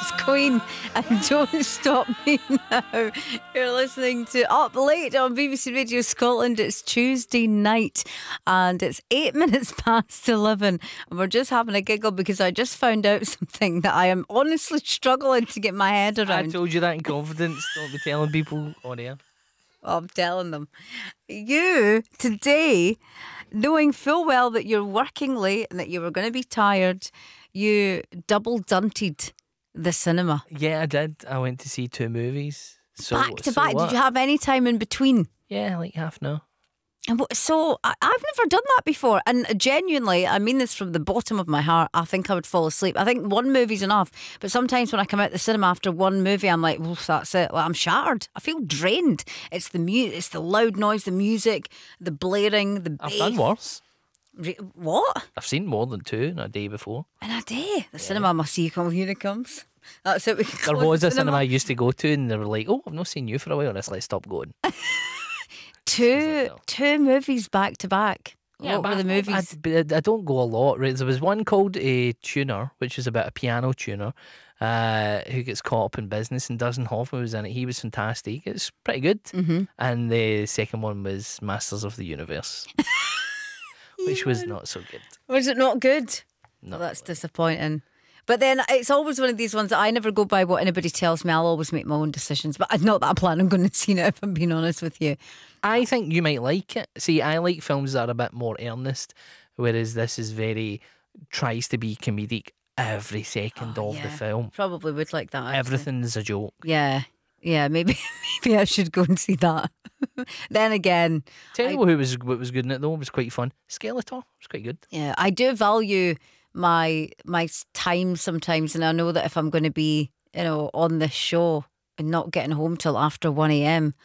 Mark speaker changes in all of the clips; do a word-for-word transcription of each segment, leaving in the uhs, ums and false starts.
Speaker 1: is Queen and Don't Stop Me Now. You're listening to Up Late on B B C Radio Scotland. It's Tuesday night and it's eight minutes past eleven, and we're just having a giggle because I just found out something that I am honestly struggling to get my head around.
Speaker 2: I told you that in confidence. Don't be telling people on air.
Speaker 1: Oh, I'm telling them. You, today, knowing full well that you're working late and that you were going to be tired, you double dunted the cinema.
Speaker 2: Yeah, I did. I went to see two movies. So,
Speaker 1: back to
Speaker 2: so
Speaker 1: back.
Speaker 2: what?
Speaker 1: Did you have any time in between?
Speaker 2: Yeah, like half an hour.
Speaker 1: And what- So I, I've never done that before, and genuinely, I mean this from the bottom of my heart. I think I would fall asleep. I think one movie's enough, but sometimes when I come out the cinema after one movie, I'm like, "Oof, that's it." Like, I'm shattered. I feel drained. It's the mu- It's the loud noise, the music, the blaring, the
Speaker 2: I've
Speaker 1: bass.
Speaker 2: done worse.
Speaker 1: Re- what?
Speaker 2: I've seen more than two in a day before.
Speaker 1: In a day? The cinema must see you come. Here it comes. That's it. We can
Speaker 2: There
Speaker 1: close
Speaker 2: was
Speaker 1: the
Speaker 2: a cinema I used to go to, and they were like, "Oh, I've not seen you for a while. Let's like stop going."
Speaker 1: Two
Speaker 2: no.
Speaker 1: two movies back to back.
Speaker 2: Yeah,
Speaker 1: What
Speaker 2: but
Speaker 1: were the
Speaker 2: I-
Speaker 1: movies?
Speaker 2: I, but I don't go a lot. Right? There was one called a tuner, which is about a piano tuner uh, who gets caught up in business, and Dustin Hoffman was in it. He was fantastic. It's pretty good.
Speaker 1: Mm-hmm.
Speaker 2: And the second one was Masters of the Universe, which was not so good.
Speaker 1: Was it not good?
Speaker 2: No,
Speaker 1: Well, that's disappointing. But then it's always one of these ones that I never go by what anybody tells me. I'll always make my own decisions. But not that I plan on going to see it, if I'm being honest with you.
Speaker 2: I think you might like it. See, I like films that are a bit more earnest, whereas this is very tries to be comedic every second
Speaker 1: Oh,
Speaker 2: of
Speaker 1: yeah.
Speaker 2: the film.
Speaker 1: Probably would like that. actually.
Speaker 2: Everything's a joke.
Speaker 1: Yeah. Yeah, maybe maybe I should go and see that. Then again,
Speaker 2: Tell
Speaker 1: I-
Speaker 2: you who was what was good in it though. It was quite fun. Skeletor was quite good.
Speaker 1: yeah, I do value my my time sometimes, and I know that if I'm going to be, you know, on this show and not getting home till after one a.m,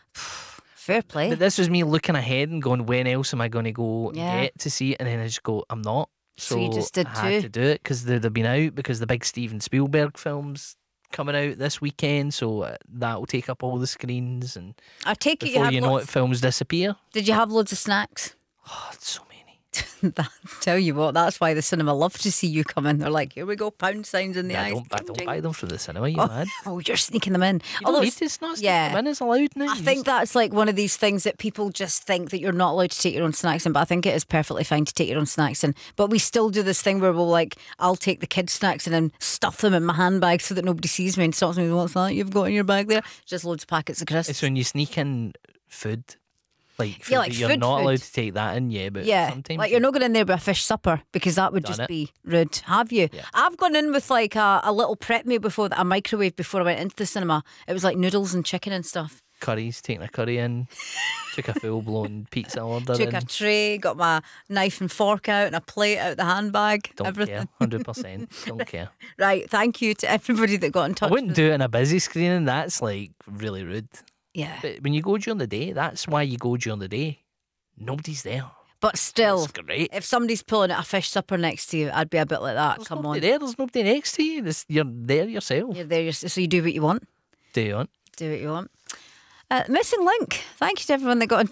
Speaker 1: fair play.
Speaker 2: But this was me looking ahead and going, when else am I going to go and
Speaker 1: Yeah.
Speaker 2: get to see it? And then I just go, I'm not.
Speaker 1: So
Speaker 2: So,
Speaker 1: you just did
Speaker 2: I had
Speaker 1: two?
Speaker 2: to do it because they'd have been out because the big Steven Spielberg films coming out this weekend. So uh, that will take up all the screens, and
Speaker 1: I take it you
Speaker 2: before
Speaker 1: had
Speaker 2: you know
Speaker 1: lots,
Speaker 2: it, films disappear.
Speaker 1: Did you have loads of snacks?
Speaker 2: Oh, it's so many.
Speaker 1: That, tell you what, that's why the cinema love to see you come in. They're like, here we go, pound signs in the
Speaker 2: I
Speaker 1: eyes.
Speaker 2: don't, I
Speaker 1: Ding,
Speaker 2: don't
Speaker 1: ding.
Speaker 2: buy them from the cinema. You
Speaker 1: Oh,
Speaker 2: mad?
Speaker 1: oh, you're sneaking them in.
Speaker 2: You
Speaker 1: Although
Speaker 2: don't need
Speaker 1: it's-
Speaker 2: to. It's not.
Speaker 1: yeah.
Speaker 2: Yeah, it's allowed now.
Speaker 1: I
Speaker 2: You
Speaker 1: think
Speaker 2: just-
Speaker 1: that's like one of these things that people just think that you're not allowed to take your own snacks in, but I think it is perfectly fine to take your own snacks in. But we still do this thing where we'll like, I'll take the kids' snacks and then stuff them in my handbag so that nobody sees me and stops me. What's that you've got in your bag there? Just loads of packets of crisps.
Speaker 2: It's when you sneak in food, like, food
Speaker 1: Yeah, like
Speaker 2: that you're
Speaker 1: food,
Speaker 2: not
Speaker 1: food.
Speaker 2: allowed to take that in. Yeah, but
Speaker 1: Yeah,
Speaker 2: sometimes
Speaker 1: like
Speaker 2: you-
Speaker 1: you're not going in there with a fish supper because that would
Speaker 2: Done
Speaker 1: just
Speaker 2: it.
Speaker 1: be rude. Have you?
Speaker 2: Yeah.
Speaker 1: I've gone in with like a, a little prep meal before that I microwaved before I went into the cinema. It was like noodles and chicken and stuff.
Speaker 2: curries, taking a curry in, took a full blown pizza order
Speaker 1: Took
Speaker 2: in.
Speaker 1: a tray, got my knife and fork out and a plate out the handbag.
Speaker 2: Don't
Speaker 1: everything.
Speaker 2: care, hundred percent. Don't care.
Speaker 1: Right, thank you to everybody that got in
Speaker 2: I
Speaker 1: touch.
Speaker 2: wouldn't
Speaker 1: with-
Speaker 2: do it in a busy screening. That's like really rude.
Speaker 1: Yeah,
Speaker 2: But when you go during the day, that's why you go during the day. Nobody's there.
Speaker 1: but still,
Speaker 2: It's great.
Speaker 1: if somebody's pulling out a fish supper next to you, I'd be a bit like that.
Speaker 2: There's
Speaker 1: Come
Speaker 2: nobody
Speaker 1: on,
Speaker 2: there. There's nobody next to you. It's, you're there yourself.
Speaker 1: you're there, you're, so you do what you want.
Speaker 2: Do you want?
Speaker 1: Do what you want. Uh, missing link. Thank you to everyone that got in